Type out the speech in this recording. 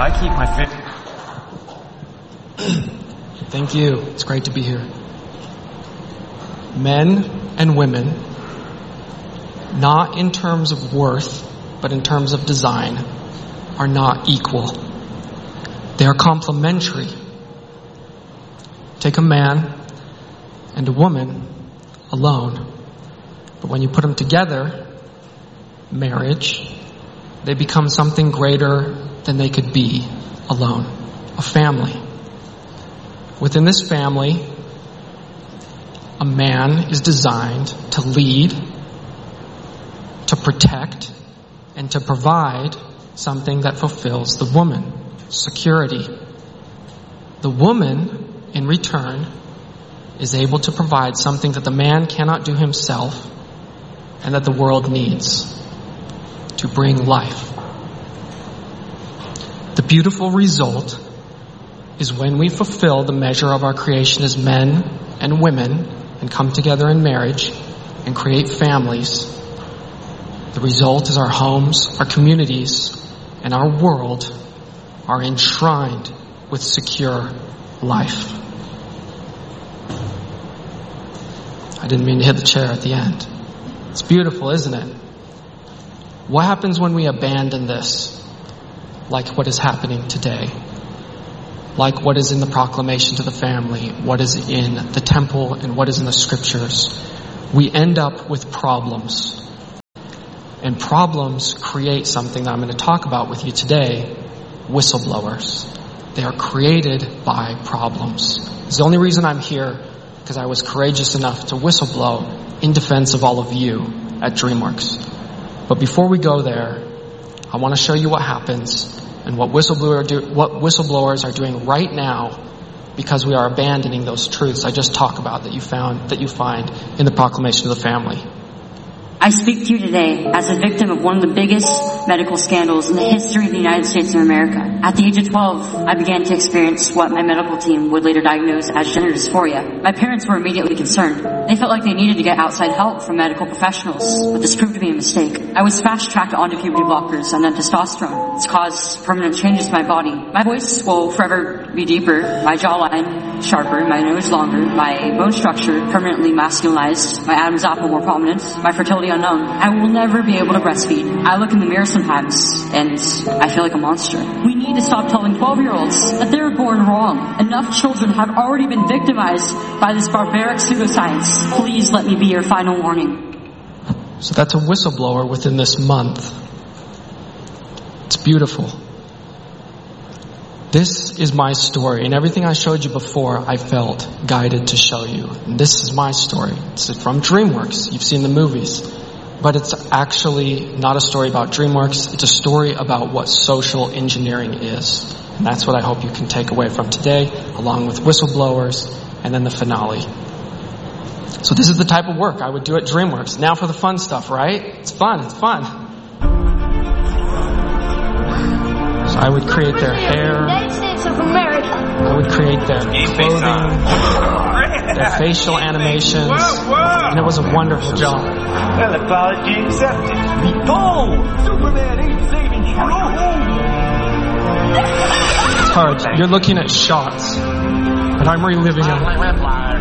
I keep my finger. Thank you. It's great to be here. Men and women, not in terms of worth, but in terms of design, are not equal. They are complementary. Take a man and a woman alone, but when you put them together, marriage, they become something greater than they could be alone. A family. Within this family, a man is designed to lead, to protect, and to provide something that fulfills the woman, security. The woman, in return, is able to provide something that the man cannot do himself and that the world needs to bring life. The beautiful result is when we fulfill the measure of our creation as men and women and come together in marriage and create families. The result is our homes, our communities, and our world are enshrined with secure life. I didn't mean to hit the chair at the end. It's beautiful, isn't it? What happens when we abandon this? Like what is happening today. Like what is in the proclamation to the family, what is in the temple, and what is in the scriptures. We end up with problems. And problems create something that I'm going to talk about with you today, whistleblowers. They are created by problems. It's the only reason I'm here, because I was courageous enough to whistleblow in defense of all of you at DreamWorks. But before we go there, I want to show you what happens and what whistleblowers are doing right now because we are abandoning those truths I just talked about that you find in the proclamation of the family. I speak to you today as a victim of one of the biggest medical scandals in the history of the United States of America. At the age of 12, I began to experience what my medical team would later diagnose as gender dysphoria. My parents were immediately concerned. They felt like they needed to get outside help from medical professionals, but this proved to be a mistake. I was fast-tracked onto puberty blockers and then testosterone. It's caused permanent changes to my body. My voice will forever be deeper, my jawline sharper, my nose longer, my bone structure permanently masculinized, my Adam's apple more prominent, my fertility unknown. I will never be able to breastfeed. I look in the mirror sometimes and I feel like a monster. We need to stop telling 12-year-olds that they were born wrong. Enough children have already been victimized by this barbaric pseudoscience. Please let me be your final warning. So that's a whistleblower within this month. It's beautiful. This is my story, and everything I showed you before, I felt guided to show you. And this is my story. It's from DreamWorks. You've seen the movies. But it's actually not a story about DreamWorks. It's a story about what social engineering is. And that's what I hope you can take away from today, along with whistleblowers, and then the finale. So this is the type of work I would do at DreamWorks. Now for the fun stuff, right? It's fun. So I would create their hair. I would create their clothing, their facial animations, and it was a wonderful job. Well, apology accepted. Behold! Superman ain't saving you. It's hard. You're looking at shots, but I'm reliving them.